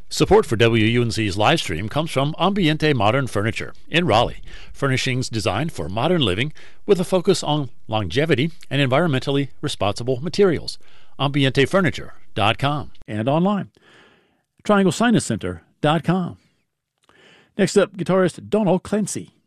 Support for WUNC's live stream comes from Ambiente Modern Furniture in Raleigh, furnishings designed for modern living with a focus on longevity and environmentally responsible materials. AmbienteFurniture.com and online, TriangleSinusCenter.com. Next up, guitarist Donald Clancy.